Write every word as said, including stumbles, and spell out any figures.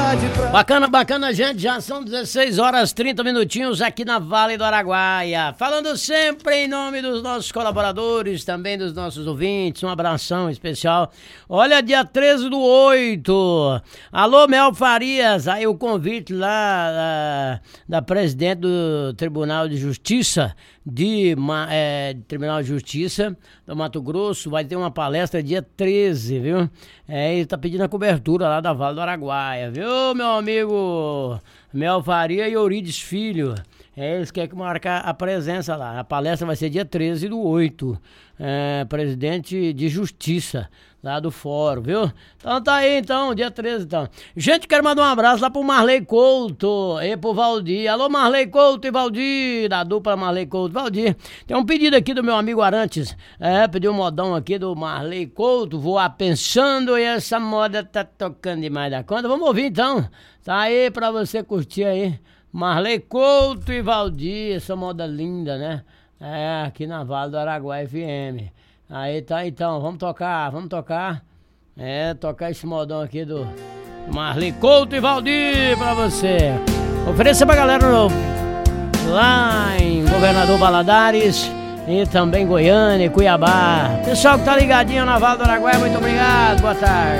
cidade pra... Bacana, bacana, gente. Já são dezesseis horas e trinta minutinhos aqui na Vale do Araguaia. Falando sempre em nome dos nossos colaboradores, também dos nossos ouvintes. Um abração especial. Olha, dia treze do oito. Alô, Mel Farias. Aí o convite lá da, da presidente do Tribunal de Justiça, de, é, de Tribunal de Justiça do Mato Grosso. Vai ter uma palestra dia treze, viu? É, ele tá pedindo a cobertura lá da Vale do Araguaia, viu, meu amigo Mel Faria e Eurides Filho. É, eles querem marcar a presença lá. A palestra vai ser dia treze do oito. É, presidente de Justiça lá do fórum, viu? Então tá aí, então, dia treze, então. Gente, quero mandar um abraço lá pro Marley Couto e pro Valdir. Alô, Marley Couto e Valdir, da dupla Marley Couto. Valdir, tem um pedido aqui do meu amigo Arantes. É, pediu um modão aqui do Marley Couto, voar pensando, e essa moda tá tocando demais da conta. Vamos ouvir, então. Tá aí pra você curtir aí. Marley Couto e Valdir, essa moda linda, né? É, aqui na Vale do Araguaia F M. Aí tá, então, vamos tocar, vamos tocar. É, tocar esse modão aqui do Marley Couto e Valdir pra você. Ofereça pra galera no, lá em Governador Valadares e também Goiânia e Cuiabá. Pessoal que tá ligadinho na Vale do Araguaia, muito obrigado, boa tarde.